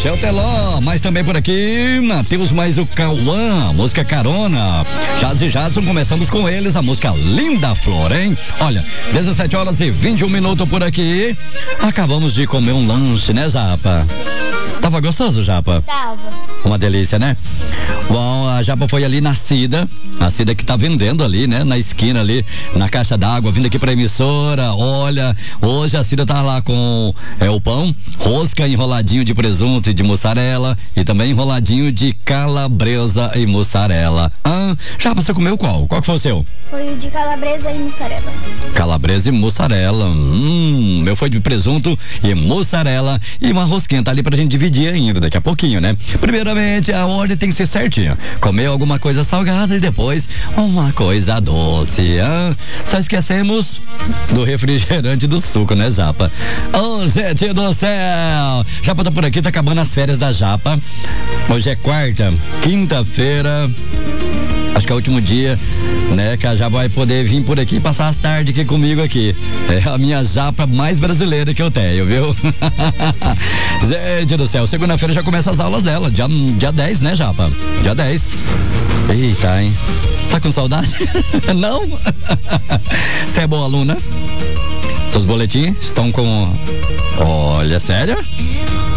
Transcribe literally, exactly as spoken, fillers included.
Michel Teló, mas também por aqui, Matheus mais o Cauã, música Carona. Jazz e Jadson, começamos com eles, a música Linda Flor, hein? Olha, dezessete horas e vinte e um minutos por aqui. Acabamos de comer um lanche, né, Japa? Tava gostoso, Japa? Tava. Uma delícia, né? Bom, a Japa foi ali na Cida, a Cida que tá vendendo ali, né? Na esquina ali, na caixa d'água, vindo aqui pra emissora. Olha, hoje a Cida tá lá com é, o pão, rosca enroladinho de presunto e de mussarela e também enroladinho de calabresa e mussarela. Ah, Japa, você comeu qual? Qual que foi o seu? Foi o de calabresa e mussarela. Calabresa e mussarela. Hum, meu foi de presunto e mussarela e uma rosquinha, tá ali pra gente dividir ainda, daqui a pouquinho, né? Primeiramente, a ordem tem que ser certinha. Comer alguma coisa salgada e depois uma coisa doce. Ah, só esquecemos do refrigerante do suco, né, Japa? Ô, oh, gente do céu! Japa tá por aqui, tá acabando as férias da Japa. Hoje é quarta, quinta-feira. Acho que é o último dia, né, que a Japa vai poder vir por aqui e passar as tardes aqui comigo aqui. É a minha Japa mais brasileira que eu tenho, viu? Gente do céu, segunda-feira já começa as aulas dela, dia, dia dez, né, Japa? Dia dez. Eita, hein? Tá com saudade? Não? Você é boa aluna? Seus boletins estão com... Olha, sério?